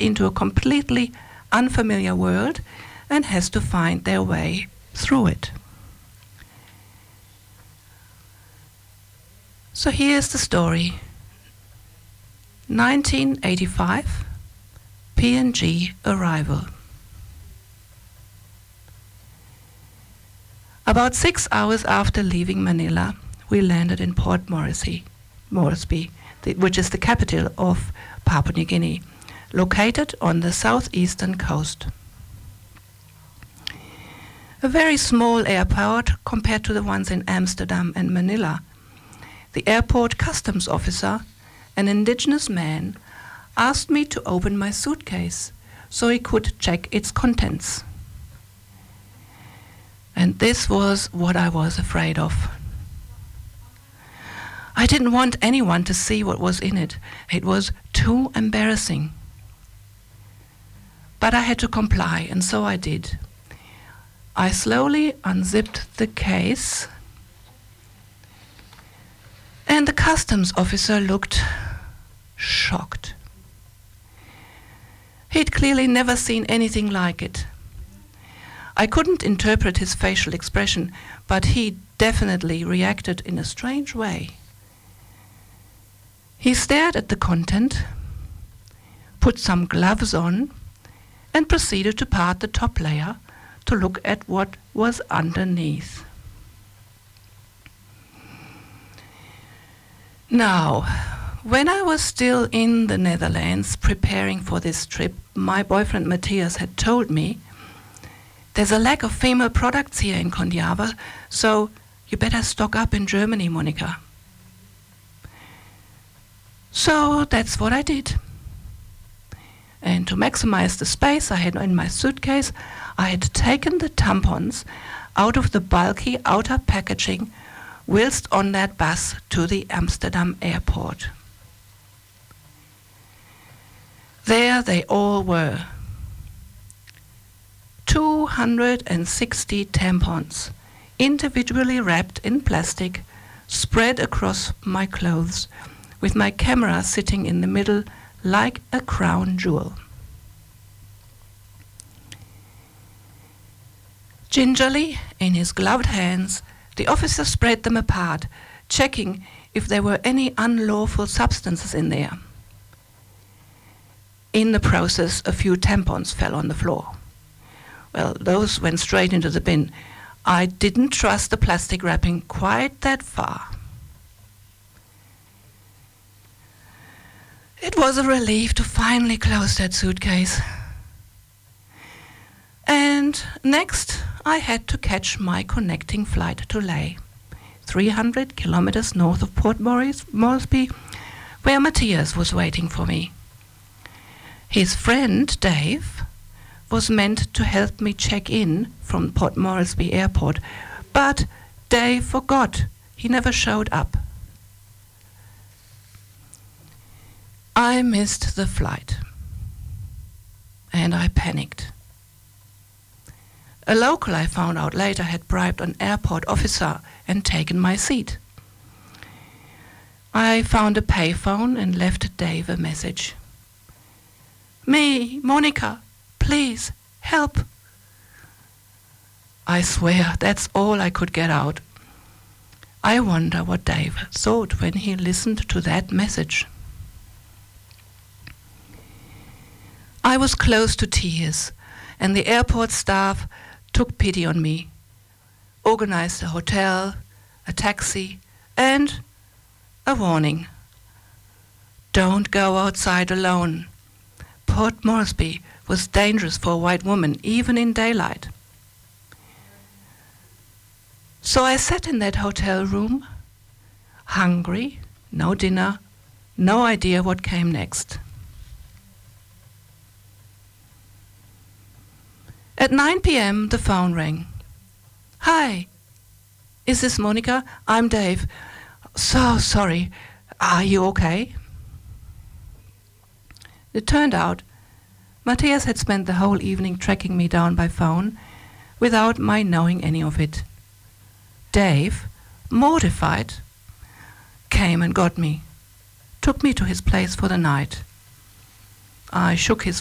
into a completely unfamiliar world and has to find their way through it. So here's the story. 1985, PNG arrival. About 6 hours after leaving Manila, we landed in Port Moresby, which is the capital of Papua New Guinea, located on the southeastern coast. A very small airport compared to the ones in Amsterdam and Manila. The airport customs officer, an indigenous man, asked me to open my suitcase so he could check its contents. And this was what I was afraid of. I didn't want anyone to see what was in it. It was too embarrassing. But I had to comply, and so I did. I slowly unzipped the case, and the customs officer looked shocked. He'd clearly never seen anything like it. I couldn't interpret his facial expression, but he definitely reacted in a strange way. He stared at the content, put some gloves on, and proceeded to part the top layer to look at what was underneath. Now, when I was still in the Netherlands preparing for this trip, my boyfriend Matthias had told me, "There's a lack of female products here in Kondiava, so you better stock up in Germany, Monica." So that's what I did. And to maximize the space I had in my suitcase, I had taken the tampons out of the bulky outer packaging whilst on that bus to the Amsterdam airport. There they all were. 260 tampons, individually wrapped in plastic, spread across my clothes, with my camera sitting in the middle like a crown jewel. Gingerly, in his gloved hands, the officer spread them apart, checking if there were any unlawful substances in there. In the process, a few tampons fell on the floor. Well, those went straight into the bin. I didn't trust the plastic wrapping quite that far. It was a relief to finally close that suitcase. And next, I had to catch my connecting flight to Lae, 300 kilometers north of Port Moresby, where Matthias was waiting for me. His friend, Dave, was meant to help me check in from Port Moresby Airport, but Dave forgot. He never showed up. I missed the flight, and I panicked. A local, I found out later, had bribed an airport officer and taken my seat. I found a payphone and left Dave a message. "Me, Monica, please, help." I swear that's all I could get out. I wonder what Dave thought when he listened to that message. I was close to tears, and the airport staff took pity on me, organized a hotel, a taxi, and a warning. Don't go outside alone. Port Moresby was dangerous for a white woman, even in daylight. So I sat in that hotel room, hungry, no dinner, no idea what came next. At 9 p.m., the phone rang. "Hi, is this Monica? I'm Dave. So sorry. Are you okay?" It turned out Matthias had spent the whole evening tracking me down by phone without my knowing any of it. Dave, mortified, came and got me, took me to his place for the night. I shook his